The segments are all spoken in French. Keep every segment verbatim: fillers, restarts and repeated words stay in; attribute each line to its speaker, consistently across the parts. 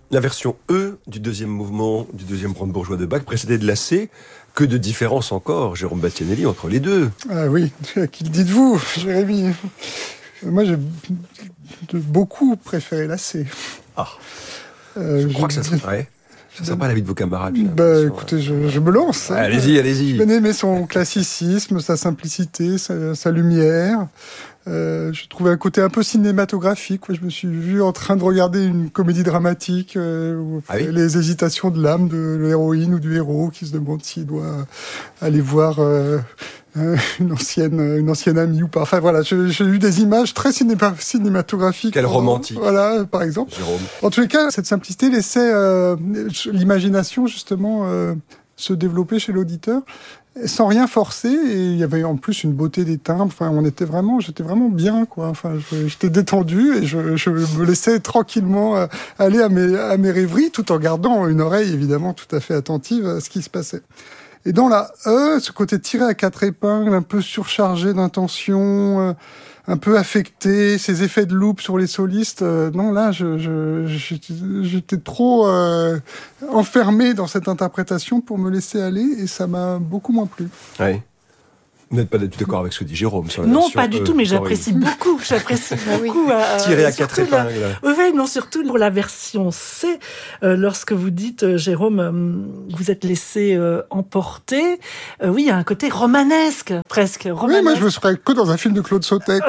Speaker 1: La version E du deuxième mouvement, du deuxième brandebourgeois de Bach, précédée de la C. Que de différence encore, Jérôme Bastianelli, entre les deux.
Speaker 2: Ah oui, qui le dites-vous, Jérémy? Moi, j'ai beaucoup préféré la C.
Speaker 1: Ah, euh, je, je crois que ça serait... Ouais. Ça ne sert pas à l'avis de vos camarades.
Speaker 2: Bah, écoutez, je, je me lance.
Speaker 1: Ouais, hein. Allez-y, allez-y.
Speaker 2: J'ai bien aimé son classicisme, sa simplicité, sa, sa lumière. Euh, je trouvais un côté un peu cinématographique. Je me suis vu en train de regarder une comédie dramatique, euh, où ah oui les hésitations de l'âme de l'héroïne ou du héros qui se demande s'il doit aller voir euh, une ancienne, une ancienne amie ou pas. Enfin voilà, j'ai, j'ai eu des images très cinéma, cinématographiques.
Speaker 1: Quelle romantique.
Speaker 2: Voilà, par exemple.
Speaker 1: Jérôme.
Speaker 2: En tous les cas, cette simplicité laissait euh, l'imagination justement euh, se développer chez l'auditeur, sans rien forcer, et il y avait en plus une beauté des timbres. Enfin, on était vraiment, j'étais vraiment bien, quoi. Enfin, je, j'étais détendu et je, je me laissais tranquillement aller à mes, à mes rêveries, tout en gardant une oreille évidemment tout à fait attentive à ce qui se passait. Et dans la E, ce côté tiré à quatre épingles, un peu surchargé d'intention, euh, un peu affecté, ces effets de loupe sur les solistes, euh, non, là, je, je, j'étais, j'étais trop euh, enfermé dans cette interprétation pour me laisser aller, et ça m'a beaucoup moins plu.
Speaker 1: Oui. Vous n'êtes pas du tout d'accord avec ce que dit Jérôme sur la
Speaker 3: non,
Speaker 1: version
Speaker 3: pas du
Speaker 1: E,
Speaker 3: tout, mais
Speaker 1: Corinne.
Speaker 3: j'apprécie beaucoup, j'apprécie beaucoup. Euh,
Speaker 1: Tiré à quatre épingles.
Speaker 3: La... Oui, non, surtout pour la version C, euh, lorsque vous dites, euh, Jérôme, euh, vous êtes laissé euh, emporter, euh, oui, il y a un côté romanesque, presque. Romanesque.
Speaker 2: Oui, moi je me serais que dans un film de Claude Sautet.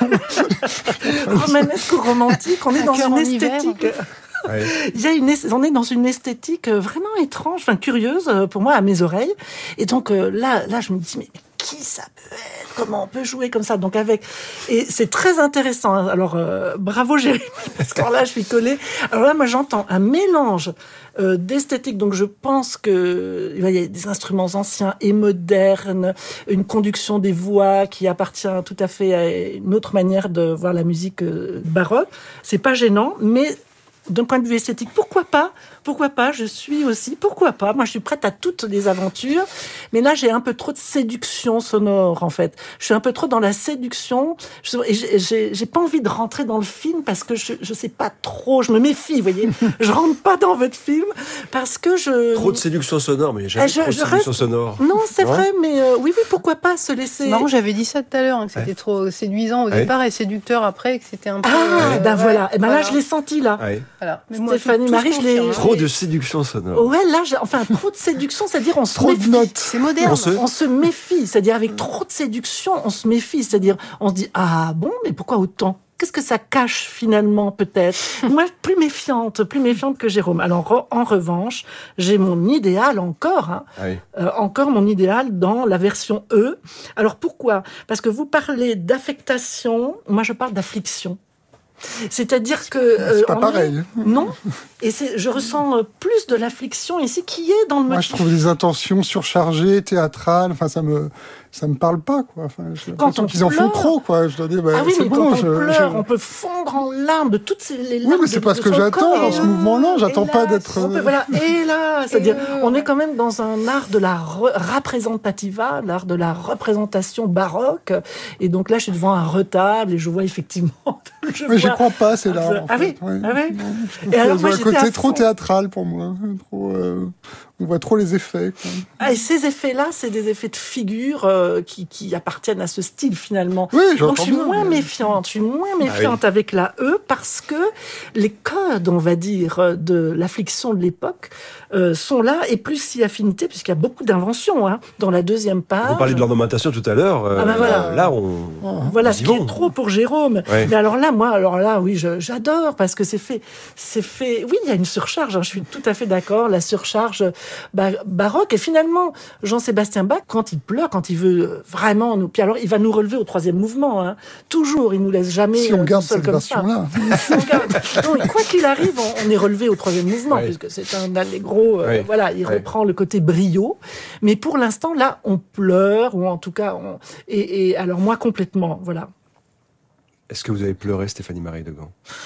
Speaker 3: Romanesque ou romantique, on est dans une esthétique... Ouais. Il y a une, on est dans une esthétique vraiment étrange, enfin curieuse pour moi à mes oreilles. Et donc là, là, je me dis mais qui ça peut être? Comment on peut jouer comme ça? Donc avec, et c'est très intéressant. Alors euh, bravo Jérémy, parce que là je suis collée. Alors là, moi j'entends un mélange euh, d'esthétique. Donc je pense que il y a des instruments anciens et modernes, une conduction des voix qui appartient tout à fait à une autre manière de voir la musique euh, baroque. C'est pas gênant, mais d'un point de vue esthétique, pourquoi pas? Pourquoi pas? Je suis aussi, pourquoi pas? Moi, je suis prête à toutes les aventures. Mais là, j'ai un peu trop de séduction sonore, en fait. Je suis un peu trop dans la séduction. Je, et j'ai, j'ai, j'ai pas envie de rentrer dans le film parce que je, je sais pas trop. Je me méfie, vous voyez. Je rentre pas dans votre film parce que je...
Speaker 1: Trop de séduction sonore, mais jamais je, trop de séduction reste... sonore.
Speaker 3: Non, c'est non vrai, mais euh, oui, oui, pourquoi pas se laisser...
Speaker 4: Non, j'avais dit ça tout à l'heure, hein, que c'était ouais. trop séduisant au ouais. départ et séducteur après, que c'était un peu...
Speaker 3: Ah, euh, ben ouais. voilà. Et ben voilà. Là, je l'ai senti, là.
Speaker 1: Ouais.
Speaker 4: Voilà.
Speaker 3: Mais moi, Stéphanie Marie, je l'ai...
Speaker 1: Trop de séduction sonore.
Speaker 3: Ouais, là, j'ai... enfin, trop de séduction, c'est-à-dire on se
Speaker 2: trop
Speaker 3: méfie.
Speaker 2: De notes.
Speaker 4: C'est moderne.
Speaker 3: On se... on se méfie, c'est-à-dire avec trop de séduction, on se méfie, c'est-à-dire on se dit ah bon, mais pourquoi autant? Qu'est-ce que ça cache finalement peut-être? Moi, plus méfiante, plus méfiante que Jérôme. Alors en revanche, j'ai mon idéal encore, hein, oui. euh, encore mon idéal dans la version E. Alors pourquoi? Parce que vous parlez d'affectation, moi je parle d'affliction. C'est-à-dire que
Speaker 2: euh, c'est pas pareil.
Speaker 3: Est... Non, et c'est, je ressens plus de l'affliction ici qui est dans le motif.
Speaker 2: Moi, je trouve des intentions surchargées, théâtrales. Enfin, ça me, ça me parle pas, quoi. Enfin, j'ai
Speaker 3: quand on
Speaker 2: qu'ils
Speaker 3: pleure...
Speaker 2: en font trop, quoi. Je dois dire, bah,
Speaker 3: ah oui,
Speaker 2: c'est
Speaker 3: mais
Speaker 2: bon,
Speaker 3: quand on
Speaker 2: je,
Speaker 3: pleure,
Speaker 2: je...
Speaker 3: on peut fondre en larmes de toutes ces les larmes.
Speaker 2: Oui, mais c'est
Speaker 3: de,
Speaker 2: pas ce que j'attends dans ce mouvement-là. J'attends
Speaker 3: là,
Speaker 2: pas d'être.
Speaker 3: Peut, voilà. Et là, c'est-à-dire, et on est quand même dans un art de la re- représentativa, l'art de la représentation baroque. Et donc là, je suis devant un retable et je vois effectivement.
Speaker 2: je mais vois... je crois pas, c'est là.
Speaker 3: Ah oui,
Speaker 2: oui.
Speaker 3: ah oui.
Speaker 2: Et alors, moi, un côté trop théâtral pour moi. Trop, euh, on voit trop les effets. Quoi.
Speaker 3: Ah, et ces effets-là, c'est des effets de figure euh, qui, qui appartiennent à ce style finalement.
Speaker 2: Oui,
Speaker 3: donc je suis
Speaker 2: bien,
Speaker 3: moins
Speaker 2: mais...
Speaker 3: méfiante, je suis moins méfiante ah, oui. avec la E parce que les codes, on va dire, de l'affliction de l'époque euh, sont là et plus si affinité puisqu'il y a beaucoup d'inventions hein, dans la deuxième page.
Speaker 1: Vous parliez de l'ornementation tout à l'heure. Euh,
Speaker 3: ah ben voilà.
Speaker 1: Là, on.
Speaker 3: Voilà
Speaker 1: on
Speaker 3: ce qui est trop pour Jérôme.
Speaker 1: Ouais.
Speaker 3: Mais alors là, moi, alors là, oui, je, j'adore parce que c'est fait, c'est fait. Oui, il y a une surcharge. Hein, je suis tout à fait d'accord. La surcharge bar- baroque et finalement, Jean-Sébastien Bach, quand il pleure, quand il veut vraiment nous, puis alors il va nous relever au troisième mouvement. Hein. Toujours, il nous laisse jamais
Speaker 2: si on garde
Speaker 3: seul
Speaker 2: cette
Speaker 3: comme
Speaker 2: version-là.
Speaker 3: ça. Si on garde. Non, quoi qu'il arrive, on, on est relevé au troisième mouvement oui. puisque c'est un allegro. Euh, oui. Voilà, il oui. reprend le côté brio. Mais pour l'instant, là, on pleure ou en tout cas, on... et, et alors moi complètement, voilà.
Speaker 1: Est-ce que vous avez pleuré, Stéphanie Marie de Gand?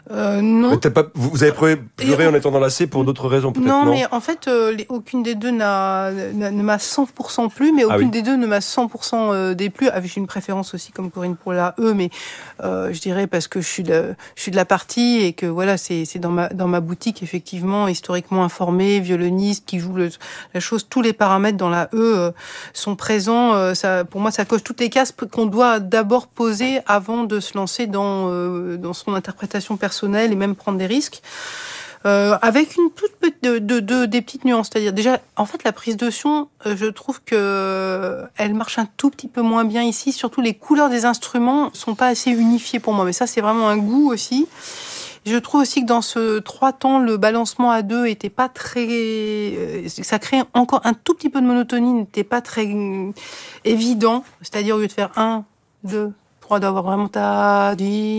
Speaker 4: Euh, non.
Speaker 1: T'as pas, vous avez pleuré, pleuré en étant dans la C pour d'autres raisons, peut-être, non,
Speaker 4: non, mais en fait, euh, les, aucune des deux n'a, n'a, ne m'a cent pour cent plu, mais aucune ah oui. des deux ne m'a cent pour cent euh, déplu. Ah, j'ai une préférence aussi, comme Corinne, pour la E, mais euh, je dirais parce que je suis de, je suis de la partie et que voilà, c'est, c'est dans ma, dans ma boutique, effectivement, historiquement informée, violoniste, qui joue le, la chose, tous les paramètres dans la E euh, sont présents. Euh, ça, pour moi, ça coche toutes les cases qu'on doit d'abord poser avant de se lancer dans, euh, dans son interprétation personnelle et même prendre des risques, euh, avec une toute petite, de, de, de, des petites nuances. C'est-à-dire, déjà, en fait, la prise de son, euh, je trouve que euh, elle marche un tout petit peu moins bien ici. Surtout, les couleurs des instruments sont pas assez unifiées pour moi. Mais ça, c'est vraiment un goût aussi. Je trouve aussi que dans ce trois temps, le balancement à deux était pas très... Euh, ça crée encore un tout petit peu de monotonie, n'était pas très euh, évident. C'est-à-dire, au lieu de faire un, deux, trois, d'avoir vraiment ta...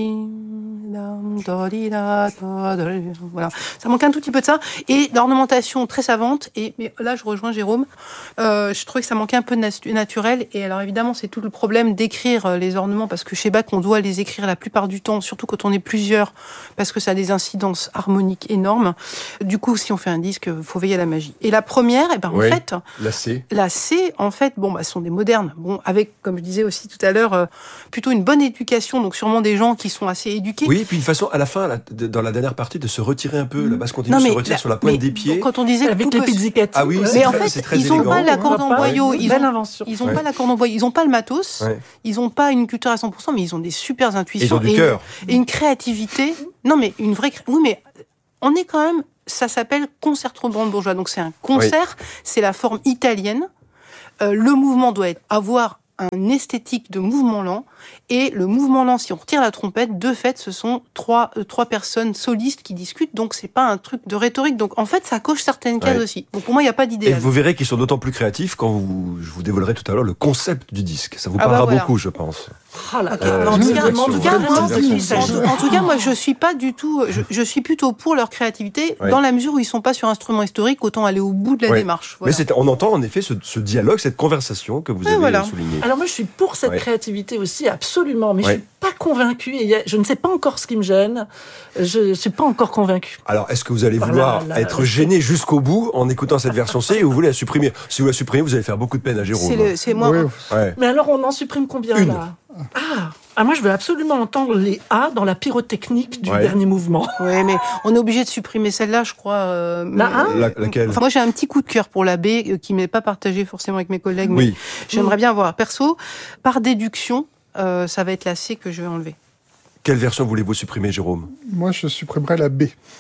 Speaker 4: Voilà, ça manque un tout petit peu de ça et l'ornementation très savante. Et mais là, je rejoins Jérôme. Euh, je trouvais que ça manquait un peu de natu- naturel. Et alors évidemment, c'est tout le problème d'écrire les ornements parce que chez Bach, on doit les écrire la plupart du temps, surtout quand on est plusieurs, parce que ça a des incidences harmoniques énormes. Du coup, si on fait un disque, faut veiller à la magie. Et la première, et ben en
Speaker 1: oui,
Speaker 4: fait,
Speaker 1: la C,
Speaker 4: la C, en fait, bon, bah, ce sont des modernes. Bon, avec, comme je disais aussi tout à l'heure, euh, plutôt une bonne éducation, donc sûrement des gens qui sont assez éduqués.
Speaker 1: Oui, et puis une façon, à la fin, la, de, dans la dernière partie, de se retirer un peu, mmh. la basse continue se retire la, sur la pointe des pieds.
Speaker 4: Quand on disait
Speaker 3: avec les pizzicati.
Speaker 1: Ah oui, c'est
Speaker 4: mais
Speaker 1: très,
Speaker 4: en fait,
Speaker 1: c'est très
Speaker 4: ils n'ont pas la corde en boyau.
Speaker 3: Ils
Speaker 4: ont,
Speaker 3: invention.
Speaker 4: Ils n'ont
Speaker 1: ouais.
Speaker 4: pas la corde en boyau. Ils n'ont pas le matos.
Speaker 1: Ouais.
Speaker 4: Ils n'ont pas une culture à cent pour cent, mais ils ont des super intuitions.
Speaker 1: Ils ont du cœur.
Speaker 4: Et une créativité. Non, mais une vraie. Oui, mais on est quand même. Ça s'appelle concerto brandebourgeois. Donc c'est un concert. Oui. C'est la forme italienne. Euh, le mouvement doit être, avoir un esthétique de mouvement lent. Et le mouvement lent, si on retire la trompette, de fait, ce sont trois, euh, trois personnes solistes qui discutent, donc c'est pas un truc de rhétorique. Donc en fait, ça coche certaines cases ouais. aussi. Donc pour moi, il n'y a pas d'idéal.
Speaker 1: Et vous verrez qu'ils sont d'autant plus créatifs quand vous, je vous dévoilerai tout à l'heure le concept du disque. Ça vous parlera ah bah voilà. beaucoup, je pense.
Speaker 3: Oh là, euh, en, tout cas, en, tout cas, moi,
Speaker 4: en, en tout cas, moi, je suis pas du tout. Je, je suis plutôt pour leur créativité, ouais. dans la mesure où ils sont pas sur instrument historique. Autant aller au bout de la ouais. démarche.
Speaker 1: Voilà. Mais c'est, on entend en effet ce, ce dialogue, cette conversation que vous ouais, avez voilà. souligné.
Speaker 3: Alors moi, je suis pour cette ouais. créativité aussi, absolument. Mais ouais. je suis pas convaincue. Et a, je ne sais pas encore ce qui me gêne. Je suis pas encore convaincue.
Speaker 1: Alors, est-ce que vous allez vouloir la, la, être la, gêné jusqu'au bout en écoutant cette version C, ou vous voulez la supprimer? Si vous la supprimez, vous allez faire beaucoup de peine à Jérôme.
Speaker 4: C'est, le, c'est moi. Oui.
Speaker 3: Ouais. Mais alors, on en supprime combien
Speaker 1: Une.
Speaker 3: là? Ah, ah, moi je veux absolument entendre les A dans la pyrotechnique du ouais. dernier mouvement.
Speaker 4: Oui, mais on est obligé de supprimer celle-là, je crois. Euh,
Speaker 3: la A
Speaker 1: la, Laquelle
Speaker 4: enfin, moi j'ai un petit coup de cœur pour la B euh, qui m'est pas partagé forcément avec mes collègues, mais
Speaker 1: oui.
Speaker 4: j'aimerais bien voir. Perso, par déduction, euh, ça va être la C que je vais enlever.
Speaker 1: Quelle version voulez-vous supprimer, Jérôme?
Speaker 2: Moi je supprimerais la B.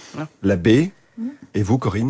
Speaker 1: La B. Et vous, Corinne?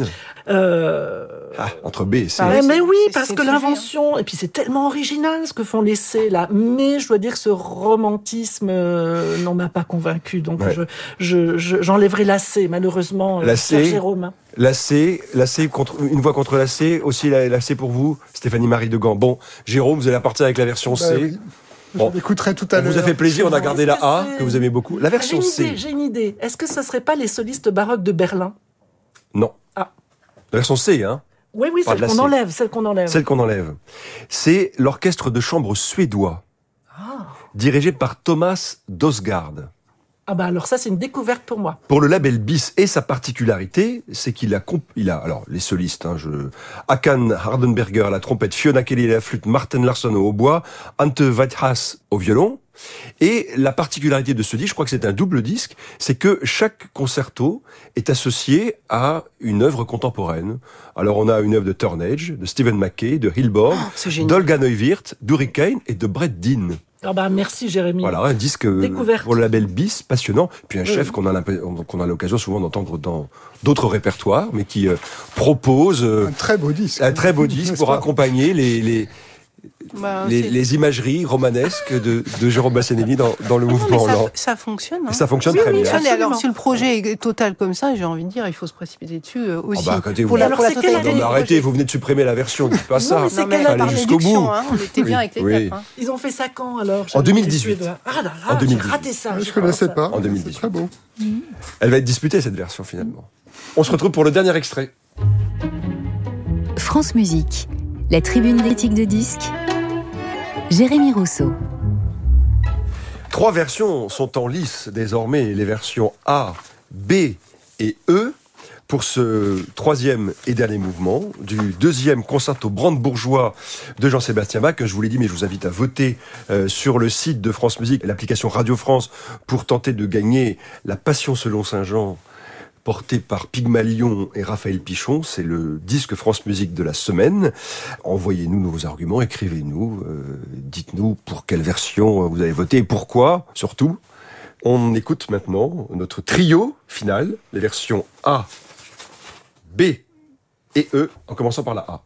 Speaker 3: euh...
Speaker 1: ah, entre B et C.
Speaker 3: Ah, mais oui, c'est, parce c'est que l'invention, sujet, hein. Et puis c'est tellement original ce que font les C là. Mais je dois dire que ce romantisme euh, n'en m'a pas convaincu. Donc ouais. je, je, je, j'enlèverai la C, malheureusement,
Speaker 1: la C,
Speaker 3: Jérôme.
Speaker 1: La C, la C contre, une voix contre la C, aussi la, la C pour vous, Stéphanie-Marie Degan. Bon, Jérôme, vous allez partir avec la version bah, C. Oui.
Speaker 2: Bon, je l'écouterai tout à
Speaker 1: on
Speaker 2: l'heure.
Speaker 1: vous a fait plaisir, on a gardé la A, que vous aimez beaucoup. La version
Speaker 3: j'ai
Speaker 1: C.
Speaker 3: Idée, j'ai une idée. Est-ce que ce ne serait pas les solistes baroques de Berlin?
Speaker 1: Non.
Speaker 3: Ah.
Speaker 1: La version C, hein?
Speaker 3: Oui, oui, celle qu'on C. enlève, celle qu'on enlève.
Speaker 1: Celle qu'on enlève. C'est l'orchestre de chambre suédois, ah. dirigé par Thomas Dosgaard.
Speaker 3: Ah bah alors ça, c'est une découverte pour moi.
Speaker 1: Pour le label Bis, et sa particularité, c'est qu'il a, comp- il a alors les solistes, hein, je, Hakan Hardenberger à la trompette, Fiona Kelly à la flûte, Martin Larsson au hautbois, Ante Weithas au violon. Et la particularité de ce disque, je crois que c'est un double disque, c'est que chaque concerto est associé à une œuvre contemporaine. Alors on a une œuvre de Turnage, de Stephen Mackay, de Hilborg, oh, d'Olga Neuwirth, d'Hurricane et de Brett Dean.
Speaker 3: Oh bah merci Jérémy.
Speaker 1: Voilà, un disque
Speaker 3: Découverte.
Speaker 1: Pour le label Bis, passionnant. Puis un oui. chef qu'on a, qu'on a l'occasion souvent d'entendre dans d'autres répertoires, mais qui euh, propose... Euh,
Speaker 2: un très beau disque.
Speaker 1: Un très beau disque pour accompagner les... les Bah, les, les imageries romanesques de, de Jérôme Bastianelli dans, dans le
Speaker 4: non,
Speaker 1: mouvement lent.
Speaker 4: Ça, ça fonctionne. Hein.
Speaker 1: Ça fonctionne
Speaker 4: oui,
Speaker 1: très
Speaker 4: oui,
Speaker 1: bien.
Speaker 4: Absolument. Alors, si le projet est total comme ça, j'ai envie de dire, il faut se précipiter dessus euh, aussi.
Speaker 1: Oh bah, écoutez,
Speaker 4: pour
Speaker 1: vous,
Speaker 4: la,
Speaker 1: alors,
Speaker 4: pour la totalité.
Speaker 1: Non, mais arrêtez, vous venez de supprimer la version, dites pas ça.
Speaker 4: Non, mais c'est qu'elle a jusqu'au bout. Hein, on était bien oui, avec les
Speaker 1: oui.
Speaker 4: quatre. Hein.
Speaker 3: Ils ont fait ça quand alors?
Speaker 1: En deux mille dix-huit.
Speaker 3: Ah là là,
Speaker 1: en deux mille dix-huit.
Speaker 3: j'ai raté ça.
Speaker 2: Je ne connaissais pas.
Speaker 1: En deux mille dix-huit.
Speaker 2: C'est très beau.
Speaker 1: Elle va être disputée cette version finalement. On se retrouve pour le dernier extrait.
Speaker 5: France Musique, la tribune d'éthique de disques. Jérémy Rousseau.
Speaker 1: Trois versions sont en lice désormais, les versions A, B et E, pour ce troisième et dernier mouvement du deuxième concerto brandebourgeois de Jean-Sébastien Bach, que je vous l'ai dit, mais je vous invite à voter euh, sur le site de France Musique, l'application Radio France, pour tenter de gagner la Passion selon Saint Jean, porté par Pygmalion et Raphaël Pichon. C'est le disque France Musique de la semaine. Envoyez-nous vos arguments, écrivez-nous, euh, dites-nous pour quelle version vous avez voté et pourquoi, surtout. On écoute maintenant notre trio final, les versions A, B et E, en commençant par la A.